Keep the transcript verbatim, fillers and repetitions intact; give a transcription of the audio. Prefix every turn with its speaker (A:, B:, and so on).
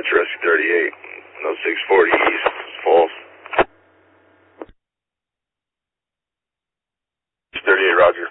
A: Rescue thirty-eight. No six forty East. It's false. thirty-eight, Roger.